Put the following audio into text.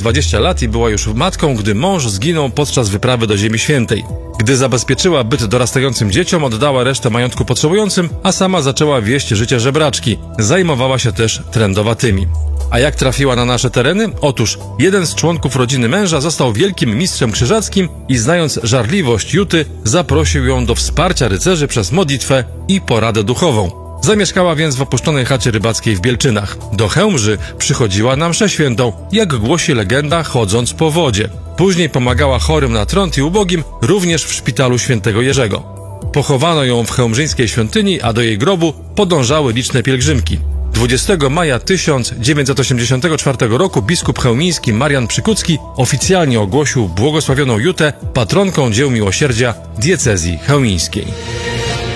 20 lat i była już matką, gdy mąż zginął podczas wyprawy do Ziemi Świętej. Gdy zabezpieczyła byt dorastającym dzieciom, oddała resztę majątku potrzebującym, a sama zaczęła wieść życie żebraczki. Zajmowała się też trędowatymi. A jak trafiła na nasze tereny? Otóż jeden z członków rodziny męża został wielkim mistrzem krzyżackim i znając żarliwość Juty, zaprosił ją do wsparcia rycerzy przez modlitwę i poradę duchową. Zamieszkała więc w opuszczonej chacie rybackiej w Bielczynach. Do Chełmży przychodziła na mszę świętą, jak głosi legenda, chodząc po wodzie. Później pomagała chorym na trąd i ubogim, również w szpitalu świętego Jerzego. Pochowano ją w chełmżyńskiej świątyni, a do jej grobu podążały liczne pielgrzymki. 20 maja 1984 roku biskup chełmiński Marian Przykucki oficjalnie ogłosił błogosławioną Jutę patronką dzieł miłosierdzia diecezji chełmińskiej.